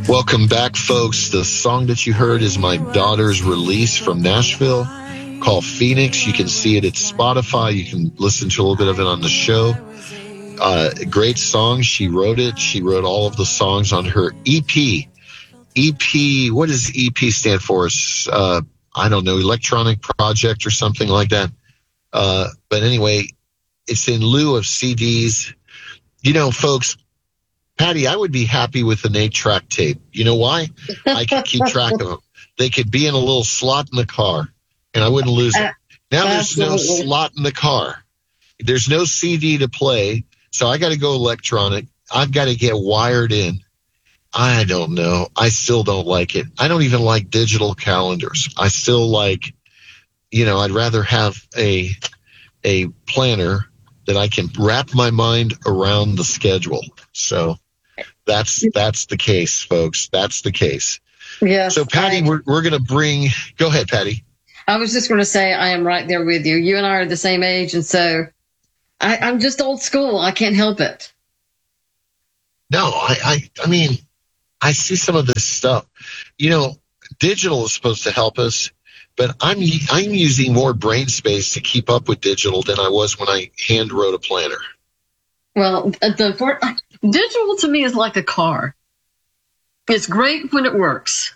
Welcome back, folks. The song that you heard is my daughter's release from Nashville called Phoenix. You can see it at Spotify. You can listen to a little bit of it on the show. Great song. She wrote it. She wrote all of the songs on her EP. EP, what does EP stand for? I don't know, electronic project or something like that. But anyway, it's in lieu of CDs. You know, folks, Patty, I would be happy with an 8-track tape. You know why? I could keep track of them. They could be in a little slot in the car, and I wouldn't lose it. Now there's no slot in the car. There's no CD to play, so I got to go electronic. I've got to get wired in. I don't know. I still don't like it. I don't even like digital calendars. I still like, I'd rather have a planner that I can wrap my mind around the schedule. So that's the case, folks. That's the case. Yes. So, Patty, we're going to bring – go ahead, Patty. I was just going to say I am right there with you. You and I are the same age, and so I'm just old school. I can't help it. No, I mean, I see some of this stuff. Digital is supposed to help us, but I'm using more brain space to keep up with digital than I was when I hand wrote a planner. Well, digital to me is like a car. It's great when it works.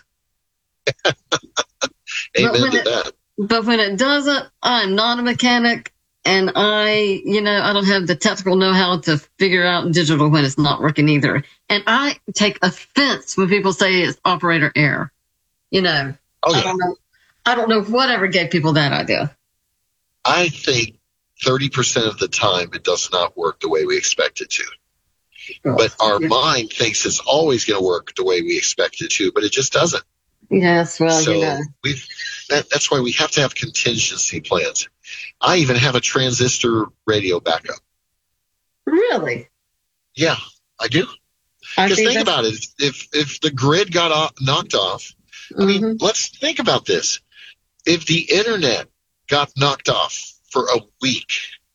Amen to that. But when it doesn't, I'm not a mechanic, and I don't have the technical know-how to figure out digital when it's not working either. And I take offense when people say it's operator error. Oh, yeah. I don't know whatever gave people that idea. I think 30% of the time it does not work the way we expect it to. But our mind thinks it's always going to work the way we expect it to, but it just doesn't. Yes, well, so that's why we have to have contingency plans. I even have a transistor radio backup. Really? Yeah, I do. Because think about it. If the grid got knocked off, I mean, let's think about this. If the internet got knocked off for a week,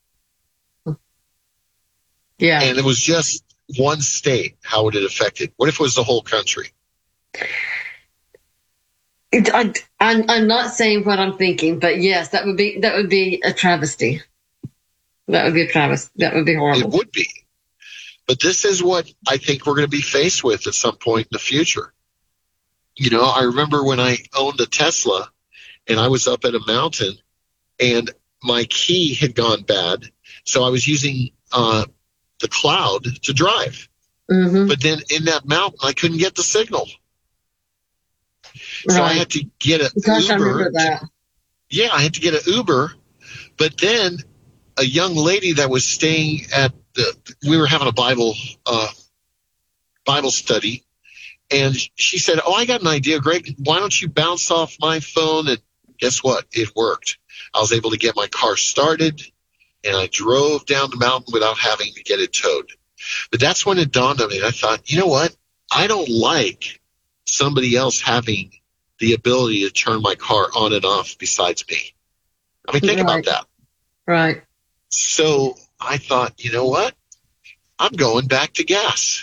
and it was just one state, how would it affect it? What if it was the whole country? I'm not saying what I'm thinking, but yes, that would be a travesty. That would be a travesty. That would be horrible. It would be. But this is what I think we're going to be faced with at some point in the future. I remember when I owned a Tesla and I was up at a mountain and my key had gone bad. So I was using the cloud to drive. But then in that mountain, I couldn't get the signal. So I had to get an Uber. I remember that. Yeah, I had to get an Uber. But then a young lady that was staying we were having a Bible study. And she said, I got an idea, Greg. Why don't you bounce off my phone? And guess what? It worked. I was able to get my car started, and I drove down the mountain without having to get it towed. But that's when it dawned on me. I thought, you know what? I don't like somebody else having the ability to turn my car on and off besides me. I mean, think about that. Right. So I thought, you know what? I'm going back to gas.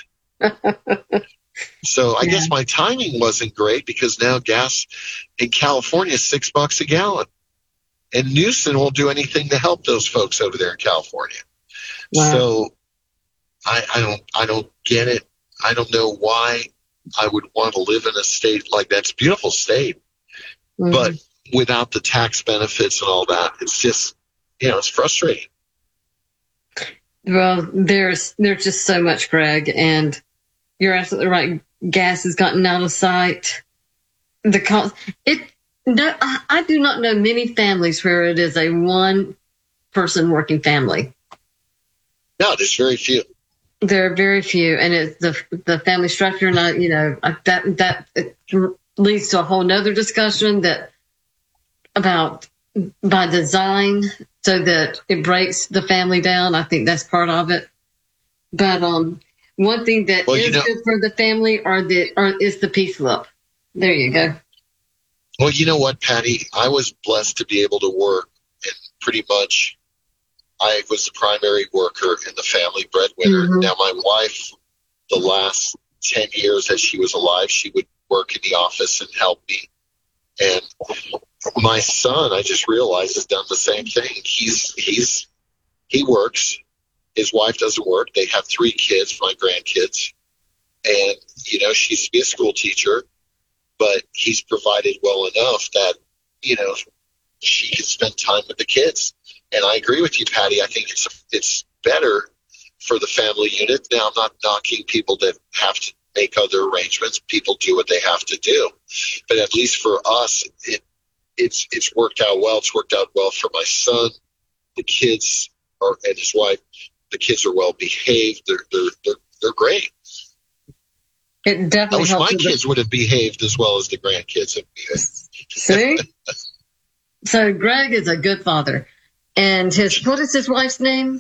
So I guess my timing wasn't great because now gas in California is $6 a gallon. And Newsom won't do anything to help those folks over there in California. Wow. So I don't get it. I don't know why I would want to live in a state like that. It's a beautiful state. But without the tax benefits and all that, it's just, it's frustrating. Well, there's just so much, Greg, and you're absolutely right. Gas has gotten out of sight. I do not know many families where it is a one-person working family. No, there's very few. There are very few, and it's the family structure, and that leads to a whole nother discussion about by design, so that it breaks the family down. I think that's part of it. But one thing that is good for the family is the peace love. There you go. Well, you know what, Patty? I was blessed to be able to work, and pretty much I was the primary worker in the family breadwinner. Now, my wife, the last 10 years that she was alive, she would work in the office and help me. And my son, I just realized, has done the same thing. He works. His wife doesn't work. They have 3 kids, my grandkids. And, she used to be a school teacher, but he's provided well enough that, she can spend time with the kids. And I agree with you, Patty. I think it's better for the family unit. Now, I'm not knocking people that have to make other arrangements. People do what they have to do. But at least for us, it's worked out well. It's worked out well for my son. The kids and his wife. The kids are well behaved. They're great. It definitely I wish helps my kids would have behaved as well as the grandkids have behaved. See? So Greg is a good father. And what is his wife's name?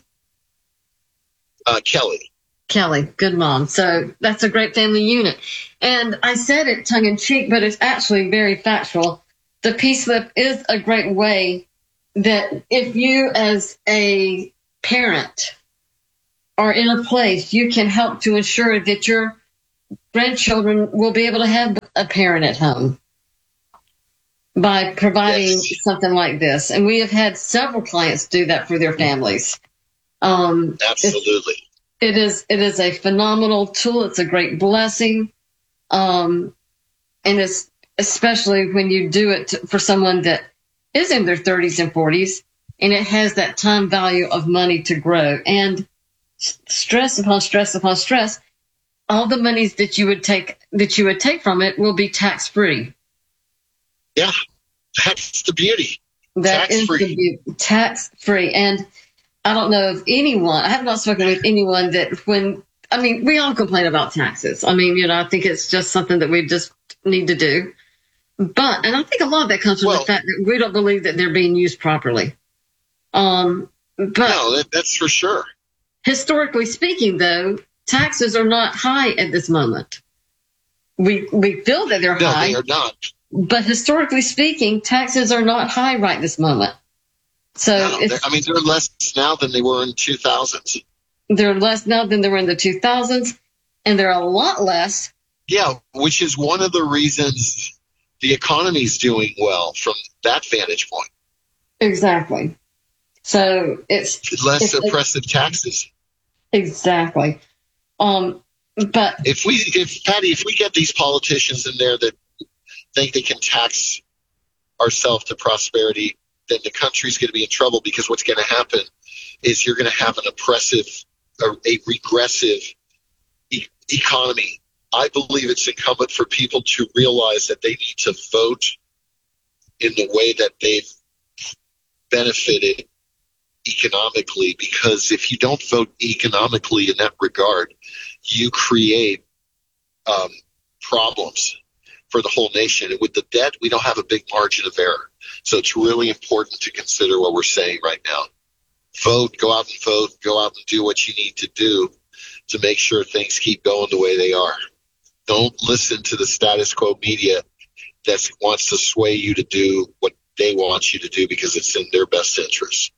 Kelly. Kelly, good mom. So that's a great family unit. And I said it tongue in cheek, but it's actually very factual. The P-SLIP is a great way that if you as a parent are in a place, you can help to ensure that your grandchildren will be able to have a parent at home by providing something like this. And we have had several clients do that for their families. Absolutely. It is a phenomenal tool. It's a great blessing. And it's especially when you do it for someone that is in their 30s and 40s, and it has that time value of money to grow. And stress upon stress upon stress, all the monies that you would take from it will be tax free. Yeah, that's the beauty. That is the beauty. Tax free. And I don't know of anyone, I have not spoken with anyone that we all complain about taxes. I think it's just something that we just need to do. And I think a lot of that comes from the fact that we don't believe that they're being used properly. No, that's for sure. Historically speaking, though, taxes are not high at this moment. We feel that they're high. No, they are not. But historically speaking, taxes are not high right this moment. So they're less now than they were in 2000s. They're less now than they were in the 2000s, and they're a lot less. Yeah, which is one of the reasons the economy is doing well from that vantage point. Exactly. So it's less oppressive taxes. Exactly. But if we get these politicians in there that think they can tax ourselves to prosperity, then the country's going to be in trouble, because what's going to happen is you're going to have a regressive economy. I believe it's incumbent for people to realize that they need to vote in the way that they've benefited economically, because if you don't vote economically in that regard, you create problems for the whole nation. And with the debt, we don't have a big margin of error. So it's really important to consider what we're saying right now. Vote, go out and do what you need to do to make sure things keep going the way they are. Don't listen to the status quo media that wants to sway you to do what they want you to do because it's in their best interest.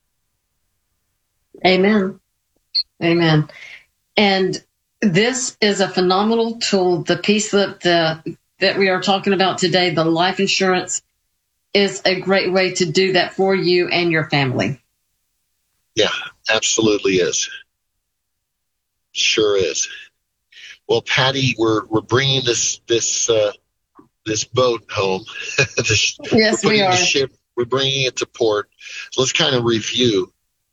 Amen. Amen. And this is a phenomenal tool. The P-SLIP that we are talking about today, the life insurance, is a great way to do that for you and your family. Yeah, absolutely is. Sure is. Well, Patty, we're bringing this boat home. Yes, we are. We're bringing it to port. So let's kind of review.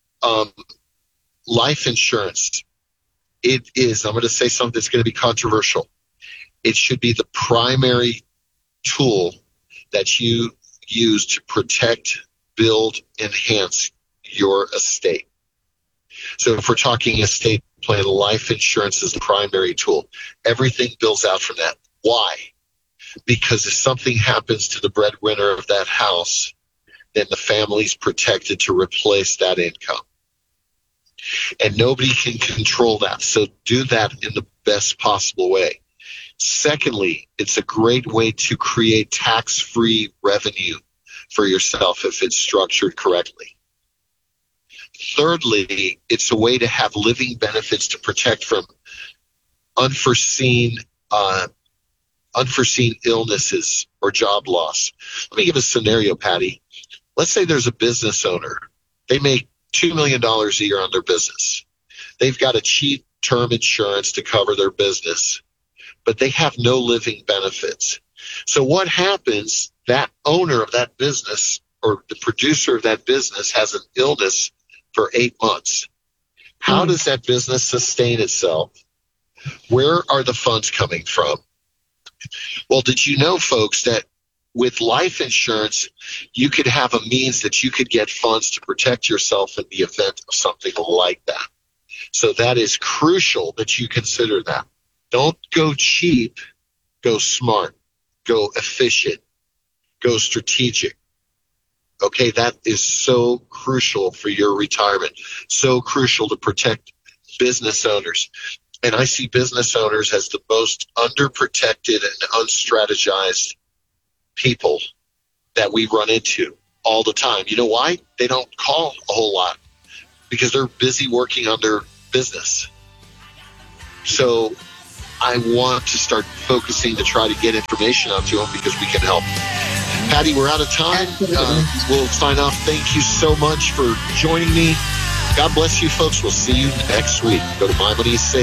Life insurance. It is, I'm going to say something that's going to be controversial. It should be the primary tool that you use to protect, build, enhance your estate. So if we're talking estate plan, life insurance is the primary tool. Everything builds out from that. Why? Because if something happens to the breadwinner of that house, then the family's protected to replace that income. And nobody can control that. So do that in the best possible way. Secondly, it's a great way to create tax-free revenue for yourself if it's structured correctly. Thirdly, it's a way to have living benefits to protect from unforeseen illnesses or job loss. Let me give a scenario, Patty. Let's say there's a business owner. They make $2 million a year on their business. They've got a cheap term insurance to cover their business, but they have no living benefits. So what happens, that owner of that business or the producer of that business has an illness for 8 months. How does that business sustain itself? Where are the funds coming from? Well, did you know, folks, that with life insurance, you could have a means that you could get funds to protect yourself in the event of something like that. So that is crucial that you consider that. Don't go cheap, go smart, go efficient, go strategic. Okay, that is so crucial for your retirement, so crucial to protect business owners. And I see business owners as the most underprotected and unstrategized people that we run into all the time. You know why? They don't call a whole lot because they're busy working on their business. So I want to start focusing to try to get information out to them because we can help. Patty, we're out of time. We'll sign off. Thank you so much for joining me. God bless you, folks. We'll see you next week. Go to MyMoneyIsSafe.